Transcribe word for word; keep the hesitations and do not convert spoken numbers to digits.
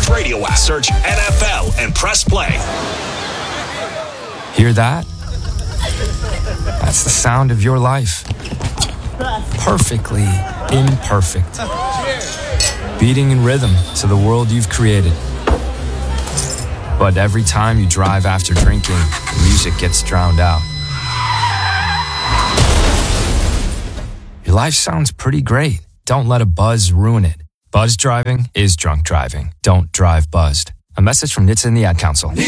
iHeartRadio app. Search N F L and press play. Hear that? That's the sound of your life. Perfectly imperfect. Beating in rhythm to the world you've created. But every time you drive after drinking, the music gets drowned out. Your life sounds pretty great. Don't let a buzz ruin it. Buzz driving is drunk driving. Don't drive buzzed. A message from N H T S A and the Ad Council.